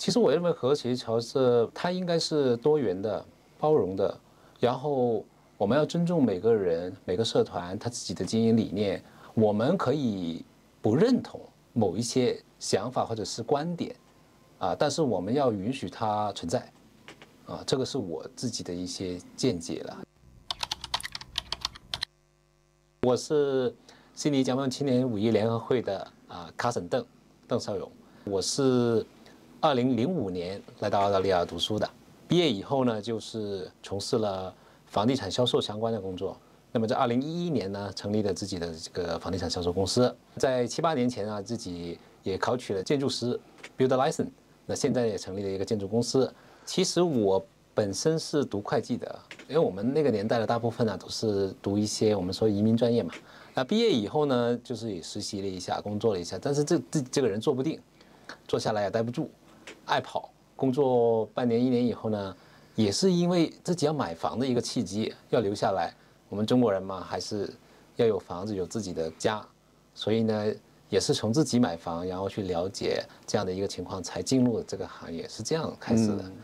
其实我认为和谐桥是它应该是多元的、包容的，然后我们要尊重每个人、每个社团他自己的经营理念。我们可以不认同某一些想法或者是观点啊，但是我们要允许它存在啊，这个是我自己的一些见解了。我是悉尼奖梦青年5·1联合会的Carson 邓少勇，我是2005年来到澳大利亚读书的，毕业以后呢，就是从事了房地产销售相关的工作。那么在2011年呢，成立了自己的这个房地产销售公司。在7、8年前啊，自己也考取了建筑师 Builder License， 那现在也成立了一个建筑公司。其实我本身是读会计的，因为我们那个年代的大部分呢都是读一些我们说移民专业嘛。那毕业以后呢，就是也实习了一下，工作了一下，但是这个人坐不定，坐下来也待不住，爱跑。工作半年1年以后呢，也是因为自己要买房的一个契机，要留下来。我们中国人嘛，还是要有房子，有自己的家，所以呢，也是从自己买房，然后去了解这样的一个情况，才进入了这个行业，是这样开始的。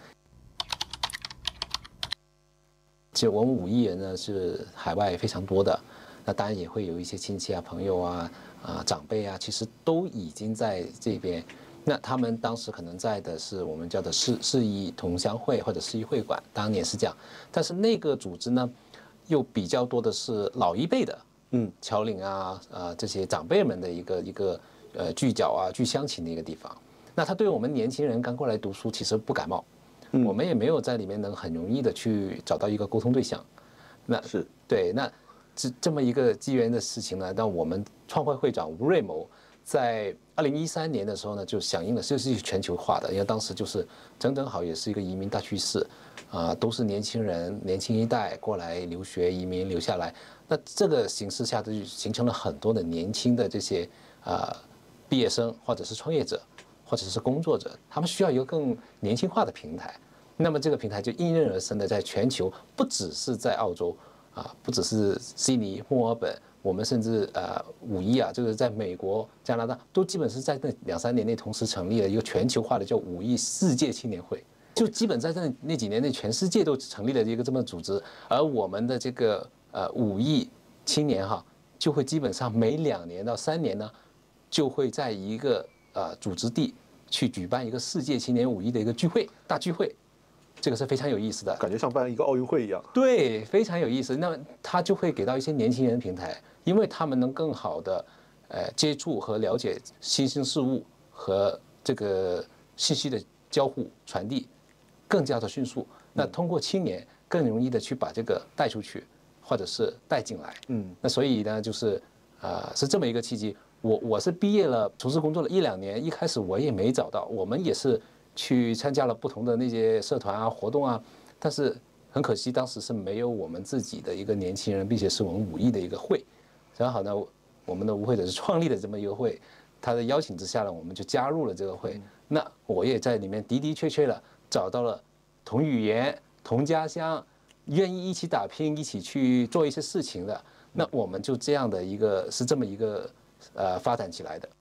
其实我们5亿人呢是海外非常多的，那当然也会有一些亲戚啊、朋友啊、长辈啊，其实都已经在这边。那他们当时可能在的是我们叫的市议同乡会或者市议会馆，当年是这样，但是那个组织呢，又比较多的是老一辈的，侨领啊，这些长辈们的一个聚角啊、聚乡情的一个地方。那他对我们年轻人刚过来读书，其实不感冒，我们也没有在里面能很容易的去找到一个沟通对象。那是对，那这么一个机缘的事情呢，让我们创会会长吴瑞谋在2013年的时候呢，就响应了，就是全球化的，因为当时就是正好也是一个移民大趋势。都是年轻人、年轻一代过来留学、移民留下来。那这个形势下，就形成了很多的年轻的这些毕业生，或者是创业者，或者是工作者，他们需要一个更年轻化的平台。那么这个平台就应运而生的，在全球，不只是在澳洲不只是悉尼、墨尔本，我们甚至5亿就是在美国、加拿大，都基本是在那2、3年内同时成立了一个全球化的叫5亿世界青年会。就基本在那几年内，全世界都成立了一个这么组织，而我们的这个5亿青年就会基本上每2年到3年呢，就会在一个组织地去举办一个世界青年5亿的一个大聚会，这个是非常有意思的， 感觉像办一个奥运会一样。 对，非常有意思。那么他就会给到一些年轻人平台，因为他们能更好的接触和了解新兴事物和这个信息的交互传递。更加的迅速，那通过青年更容易的去把这个带出去，或者是带进来。那所以呢，就是是这么一个契机。我是毕业了，从事工作了1、2年，一开始我也没找到，我们也是去参加了不同的那些社团活动但是很可惜，当时是没有我们自己的一个年轻人，并且是我们5亿的一个会。正好呢，我们的吴会者是创立了这么一个会，他的邀请之下呢，我们就加入了这个会。那我也在里面的确的找到了同语言、同家乡，愿意一起打拼、一起去做一些事情的。那我们就这样的是这么一个发展起来的。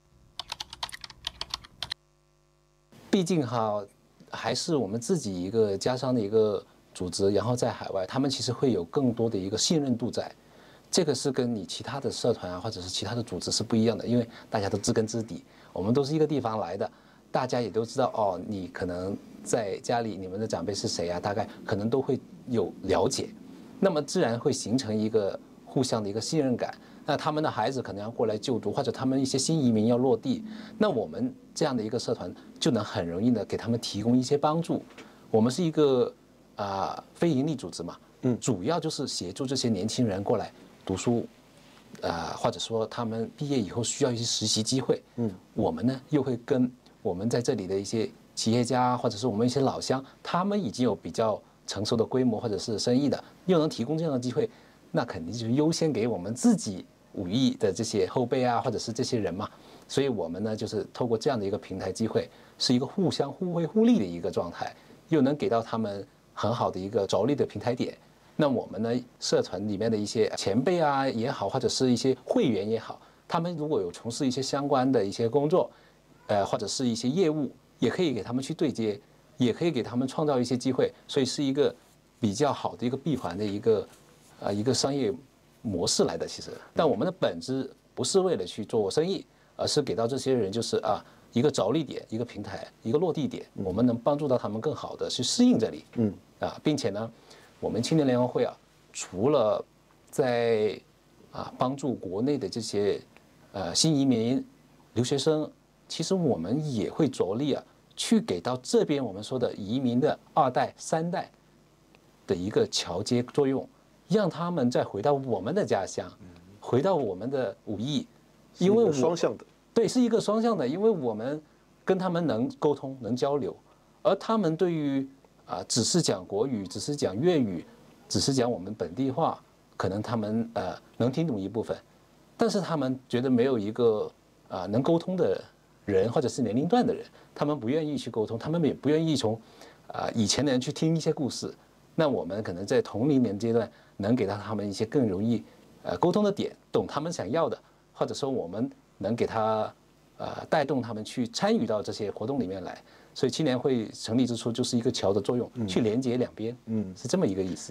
毕竟还是我们自己一个家乡的一个组织，然后在海外，他们其实会有更多的一个信任度在。这个是跟你其他的社团或者是其他的组织是不一样的，因为大家都知根知底，我们都是一个地方来的。大家也都知道你可能在家里你们的长辈是谁大概可能都会有了解，那么自然会形成一个互相的一个信任感。那他们的孩子可能要过来就读，或者他们一些新移民要落地，那我们这样的一个社团就能很容易的给他们提供一些帮助。我们是一个非营利组织嘛，主要就是协助这些年轻人过来读书。或者说他们毕业以后需要一些实习机会，我们呢又会跟我们在这里的一些企业家，或者是我们一些老乡，他们已经有比较成熟的规模或者是生意的，又能提供这样的机会，那肯定就是优先给我们自己5亿的这些后辈或者是这些人嘛。所以我们呢就是透过这样的一个平台机会，是一个互相互惠互利的一个状态，又能给到他们很好的一个着力的平台点。那我们呢，社团里面的一些前辈也好，或者是一些会员也好，他们如果有从事一些相关的一些工作，或者是一些业务， 也可以给他们去对接，也可以给他们创造一些机会，所以是一个比较好的一个闭环的一个商业模式来的。其实，但我们的本质不是为了去做生意，而是给到这些人就是一个着力点，一个平台，一个落地点，我们能帮助到他们更好的去适应这里。并且呢，我们青年联合会除了在帮助国内的这些新移民留学生，其实我们也会着力去给到这边我们说的移民的2代、3代的一个桥接作用，让他们再回到我们的家乡，回到我们的武义，因为双向的， 对，是一个双向的，因为我们跟他们能沟通、能交流，而他们对于只是讲国语、只是讲粤语、只是讲我们本地话，可能他们能听懂一部分，但是他们觉得没有一个能沟通的人或者是年龄段的人，他们不愿意去沟通，他们也不愿意从以前的人去听一些故事。那我们可能在同龄年阶段能给到他们一些更容易沟通的点，懂他们想要的，或者说我们能给他带动他们去参与到这些活动里面来。所以青年会成立之初就是一个桥的作用，去连接两边，是这么一个意思。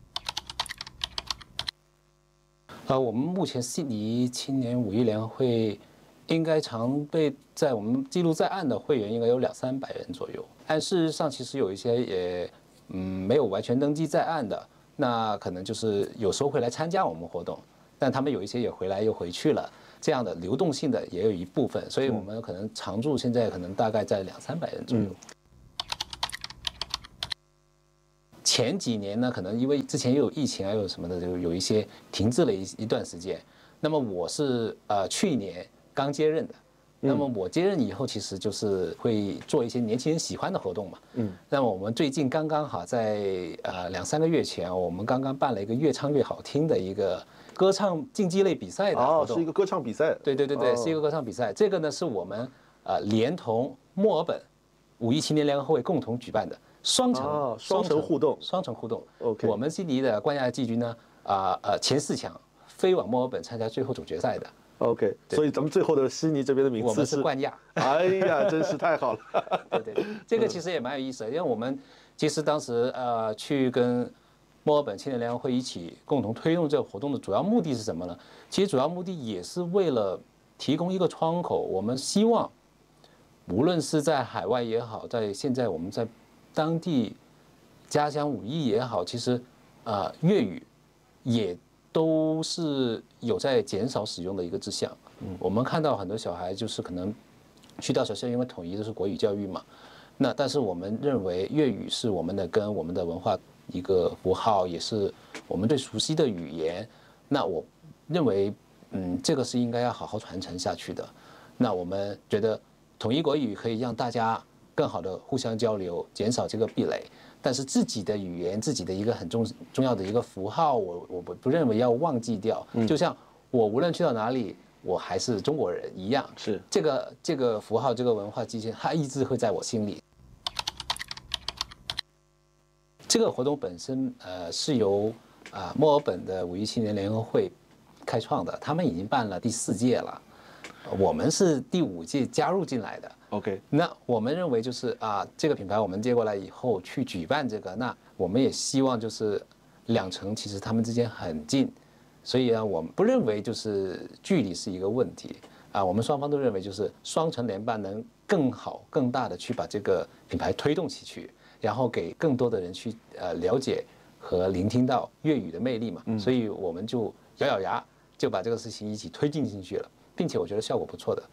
我们目前悉尼青年武艺联合会应该常被在我们记录在案的会员应该有200-300人左右。但事实上，其实有一些也没有完全登记在案的，那可能就是有时候会来参加我们活动，但他们有一些也回来又回去了，这样的流动性的也有一部分，所以我们可能常驻现在可能大概在200-300人左右。前几年呢，可能因为之前又有疫情有什么的，就有一些停滞了一段时间。那么我是去年刚接任的，那么我接任以后，其实就是会做一些年轻人喜欢的活动嘛。那么我们最近刚刚好在2-3个月前，我们刚刚办了一个越唱越好听的一个歌唱竞技类比赛的活动。 是一个歌唱比赛。 对，是一个歌唱比赛。这个呢是我们连同墨尔本武艺青年联合会共同举办的。双城互动。 OK， 我们悉尼的冠亚季军呢，前4强飞往墨尔本参加最后总决赛的。 OK， 所以咱们最后的悉尼这边的名次我们是冠亚。 哎呀，真是太好了。 对，这个其实也蛮有意思的，因为我们其实当时去跟墨尔本青年联合会一起共同推动这个活动的主要目的是什么呢？其实主要目的也是为了提供一个窗口，我们希望无论是在海外也好，在现在我们在当地家乡武艺也好，其实粤语也都是有在减少使用的一个迹象。我们看到很多小孩就是可能去到学校，因为统一都是国语教育嘛，那但是我们认为粤语是我们的根，我们的文化一个符号，也是我们最熟悉的语言。那我认为这个是应该要好好传承下去的。那我们觉得统一国语可以让大家更好的互相交流，减少这个壁垒。但是自己的语言，自己的一个很重要的一个符号，我不认为要忘记掉。就像我无论去到哪里，我还是中国人一样。 是这个符号，这个文化基线，它一直会在我心里。这个活动本身是由墨尔本的武艺青年联合会开创的，他们已经办了第4届了。我们是第5届加入进来的。 OK， 那我们认为就是这个品牌我们接过来以后去举办这个，那我们也希望就是2城其实他们之间很近，所以我们不认为就是距离是一个问题我们双方都认为就是双城联办能更好更大的去把这个品牌推动起去，然后给更多的人去了解和聆听到粤语的魅力嘛。所以我们就咬牙就把这个事情一起推进进去了，并且我觉得效果不错的。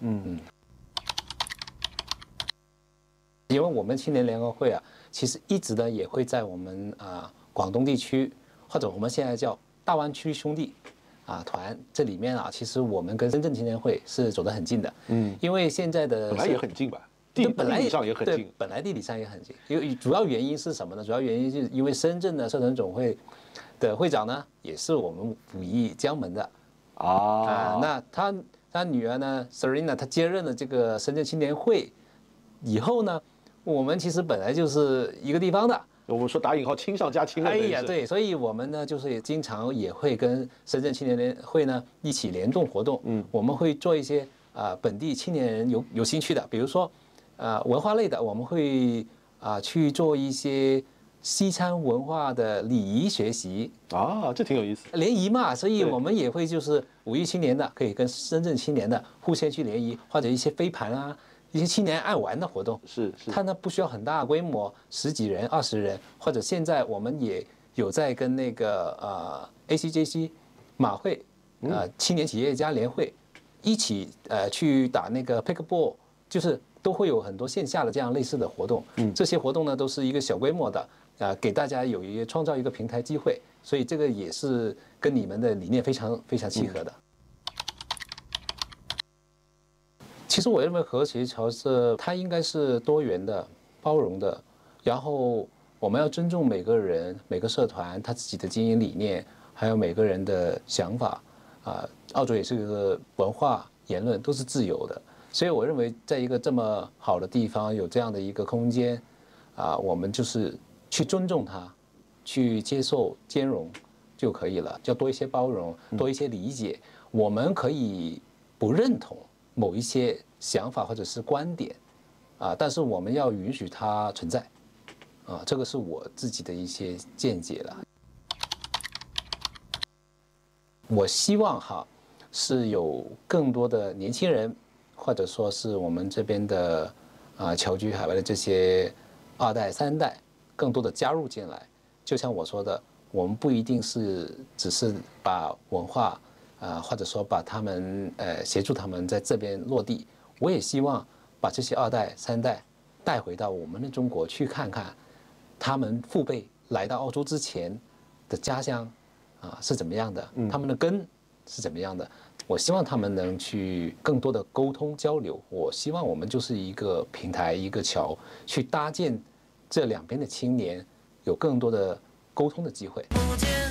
因为我们青年联合会其实一直呢也会在我们广东地区，或者我们现在叫大湾区兄弟团这里面其实我们跟深圳青年会是走得很近的。因为现在的本来也很近吧，地理上也很近。 本来地理上也很近，因为主要原因是什么呢？主要原因是因为深圳的社团总会的会长呢也是我们武艺江门的那他女儿呢 Serena 她接任了这个深圳青年会以后呢，我们其实本来就是一个地方的， 我们说打引号亲上加亲了。 对，所以我们呢就是也经常也会跟深圳青年联会呢一起联动活动。我们会做一些本地青年人有兴趣的，比如说文化类的，我们会去做一些西餐文化的礼仪学习啊，这挺有意思。 联谊嘛，所以我们也会就是5亿青年的可以跟深圳青年的互相去联谊，或者一些飞盘啊，一些青年爱玩的活动。 是， 它呢不需要很大的规模，10几人、20人，或者现在我们也有在跟那个ACJC 马会青年企业家联会一起去打那个 pickleball， 就是都会有很多线下的这样类似的活动。这些活动呢都是一个小规模的。给大家有一个创造一个平台机会，所以这个也是跟你们的理念非常契合的。其实我认为和谐侨社它应该是多元的、包容的，然后我们要尊重每个人、每个社团他自己的经营理念，还有每个人的想法。澳洲也是个文化言论都是自由的，所以我认为在一个这么好的地方有这样的一个空间，我们就是去尊重它，去接受兼容就可以了，就多一些包容，多一些理解。我们可以不认同某一些想法或者是观点，但是我们要允许它存在，这个是我自己的一些见解了。我希望是有更多的年轻人，或者说是我们这边的侨居海外的这些2代、3代。更多的加入进来，就像我说的，我们不一定只是把文化或者说把他们协助他们在这边落地，我也希望把这些2代、3代带回到我们的中国去看看，他们父辈来到澳洲之前的家乡是怎么样的，他们的根是怎么样的。我希望他们能去更多的沟通交流，我希望我们就是一个平台、一个桥，去搭建这两边的青年有更多的沟通的机会。